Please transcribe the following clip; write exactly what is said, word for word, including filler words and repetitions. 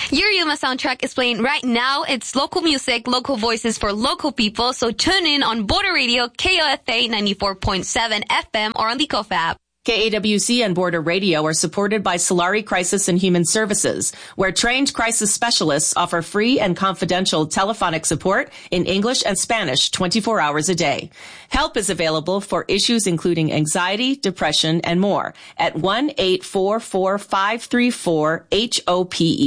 Your Yuma soundtrack is playing right now. It's local music, local voices for local people. So tune in on Border Radio, K O F A ninety-four point seven F M, or on the K O F app. K A W C and Border Radio are supported by Solari Crisis and Human Services, where trained crisis specialists offer free and confidential telephonic support in English and Spanish twenty-four hours a day. Help is available for issues including anxiety, depression, and more at one eight four four, five three four, H O P E.